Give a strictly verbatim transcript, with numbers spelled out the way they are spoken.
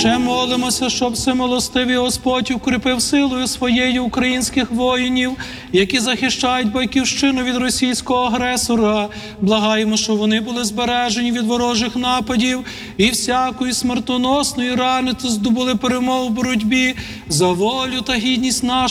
Ще молимося, щоб всемилостивий Господь укріпив силою своєю українських воїнів, які захищають батьківщину від російського агресора. Благаємо, щоб вони були збережені від ворожих нападів і всякої смертоносної рани, та здобули перемогу в боротьбі за волю та гідність нашу.